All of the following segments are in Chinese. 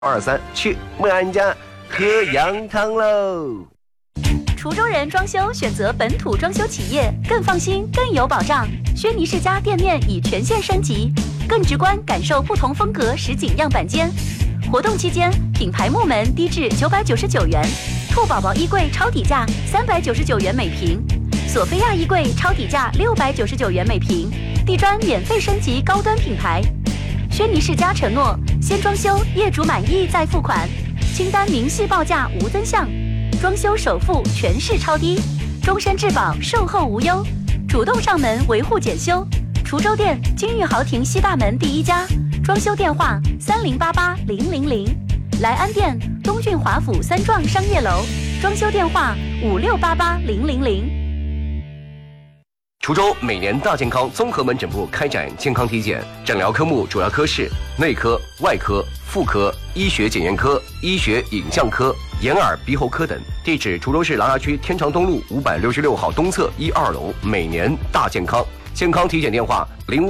23去我们家喝羊汤喽！ 滁州人装修选择本土装修企业，更放心，更有保障。轩尼世家店面已全线升级，更直观感受不同风格实景样板间。活动期间，品牌木门低至999元，兔宝宝衣柜超底价399元每平，索菲亚衣柜超底价699元每平，地砖免费升级高端品牌。轩尼世家承诺，先装修，业主满意再付款，清单明细报价无增项，装修首付全市超低，终身质保，售后无忧，主动上门维护检修。滁州店金玉豪庭西大门第1家，装修电话30880000，莱安店东郡华府3幢商业楼，装修电话56880000。 滁州每年大健康综合门诊部开展健康体检，诊疗科目主要科室内科、外科、妇科、医学检验科、医学影像科、眼耳鼻喉科等。地址：滁州市琅琊区天长东路566号东侧1、2楼。每年大健康。健康体检电话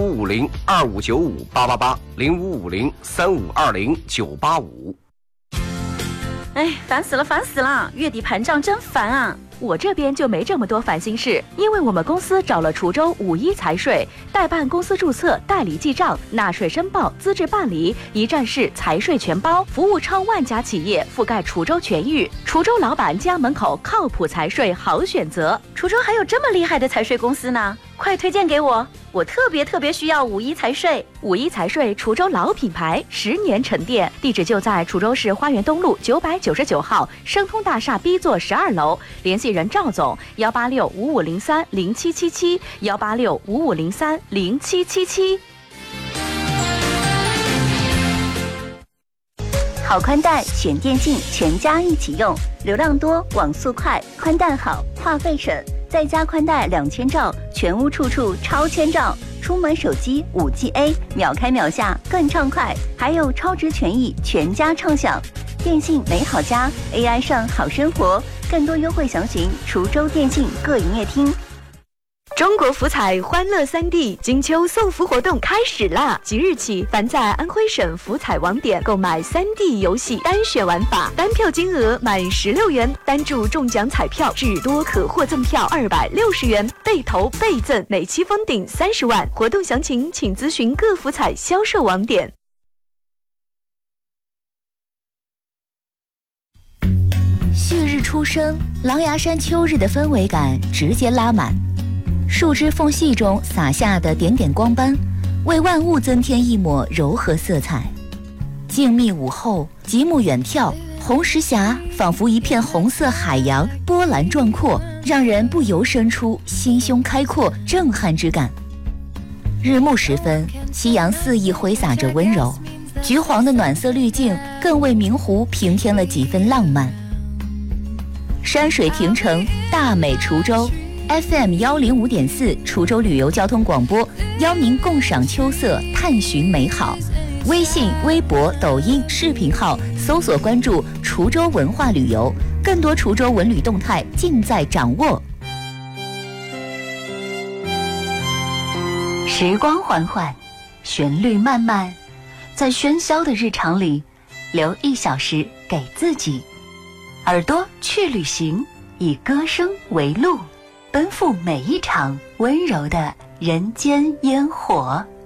：0550259588，05503520-985。 哎，烦死了！月底盘账真烦啊！我这边就没这么多烦心事，因为我们公司找了滁州51财税，代办公司注册、代理记账、纳税申报、资质办理，一站式财税全包，服务超万家企业，覆盖滁州全域。滁州老板家门口靠谱财税好选择。滁州还有这么厉害的财税公司呢，快推荐给我！我特别需要51财税。51财税，滁州老品牌，10年沉淀，地址就在滁州市花园东路999号升通大厦 B 座12楼，联系人赵总18655030777，18655030777。好宽带选电信，全家一起用，流量多，网速快，宽带好，话费省，再加宽带2000兆，全屋处处超千兆，出门手机5G A， 秒开秒下更畅快，还有超值权益，全家畅享。电信美好家 ，AI 上好生活，更多优惠详询滁州电信各营业厅。中国福彩欢乐3D金秋送福活动开始啦！即日起，凡在安徽省福彩网点购买3D 游戏单选玩法，单票金额满16元，单注中奖彩票至多可获赠票260元，倍投倍赠，每期封顶30万。活动详情请咨询各福彩销售网点。旭日初升，狼牙山秋日的氛围感直接拉满。树枝缝隙中洒下的点点光斑，为万物增添一抹柔和色彩。静谧午后，极目远眺，红石峡仿佛一片红色海洋，波澜壮阔，让人不由生出心胸开阔、震撼之感。日暮时分，夕阳肆意挥洒着温柔，橘黄的暖色滤镜更为明湖平添了几分浪漫。山水亭城，大美滁州。FM 105.4滁州旅游交通广播，邀您共赏秋色，探寻美好。微信、微博、抖音视频号搜索关注滁州文化旅游，更多滁州文旅动态尽在掌握。时光缓缓，旋律慢慢，在喧嚣的日常里，留1小时给自己。耳朵去旅行，以歌声为路，奔赴每一场温柔的人间烟火。